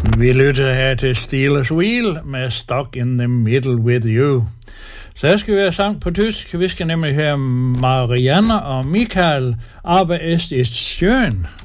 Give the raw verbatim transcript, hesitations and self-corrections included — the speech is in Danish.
Vi lytter her til Steelers Wheel med Stuck in the Middle with You. Så jeg skal være sang på tysk. Vi skal nemlig høre Marianne og Michael, aber es ist schön.